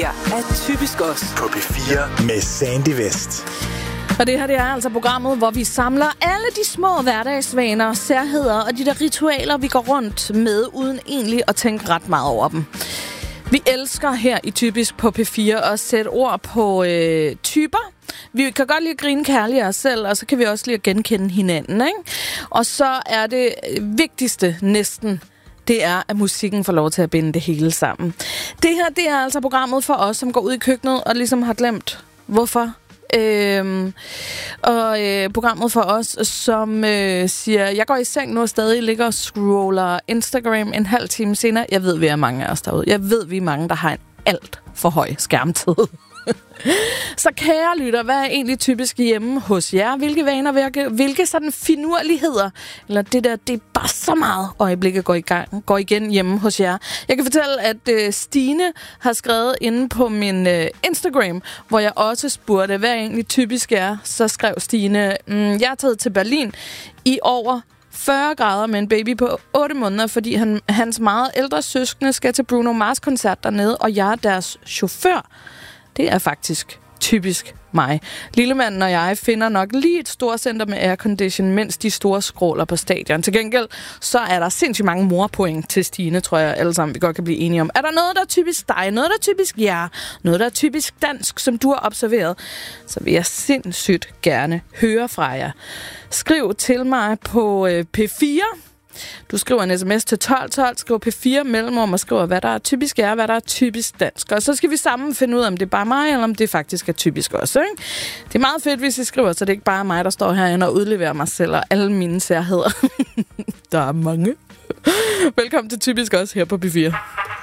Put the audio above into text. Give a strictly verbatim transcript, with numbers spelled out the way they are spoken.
her er Typisk Os på P fire med Sandy West. Og det her, det er altså programmet, hvor vi samler alle de små hverdagsvaner, særheder og de der ritualer, vi går rundt med, uden egentlig at tænke ret meget over dem. Vi elsker her i Typisk på P fire at sætte ord på øh, typer. Vi kan godt lide at grine kærligt af os selv, og så kan vi også lide at genkende hinanden, ikke? Og så er det vigtigste næsten, det er, at musikken får lov til at binde det hele sammen. Det her, det er altså programmet for os, som går ud i køkkenet og ligesom har glemt, hvorfor. Øhm, og øh, programmet for os, som øh, siger, jeg går i seng nu og stadig ligger og scroller Instagram en halv time senere. Jeg ved, vi er mange af os derude. Jeg ved, vi er mange, der har en alt for høj skærmtid. Så kære lytter, hvad er egentlig typisk hjemme hos jer? Hvilke vaner, hvilke, hvilke sådan finurligheder, eller det der, det er bare så meget øjeblikket går, i gang, går igen hjemme hos jer. Jeg kan fortælle, at øh, Stine har skrevet inde på min øh, Instagram, hvor jeg også spurgte, hvad egentlig typisk er. Så skrev Stine, mm, jeg er taget til Berlin i over fyrre grader med en baby på otte måneder, fordi han, hans meget ældre søskende skal til Bruno Mars-koncert dernede, og jeg er deres chauffør. Det er faktisk typisk mig. Lillemanden og jeg finder nok lige et storcenter med aircondition, mens de store skråler på stadion. Til gengæld, så er der sindssygt mange morpoint til Stine, tror jeg alle sammen, vi godt kan blive enige om. Er der noget, der er typisk dig? Noget, der er typisk jer? Noget, der er typisk dansk, som du har observeret? Så vil jeg sindssygt gerne høre fra jer. Skriv til mig på øh, P fire. Du skriver en sms til tolv tolv, skriver P fire mellemrum og skriver, hvad der er typisk er, hvad der er typisk dansk. Og så skal vi sammen finde ud af, om det er bare mig, eller om det faktisk er typisk også, ikke? Det er meget fedt, hvis I skriver, så det er ikke bare mig, der står herinde og udleverer mig selv og alle mine særheder. Der er mange. Velkommen til Typisk også her på P fire.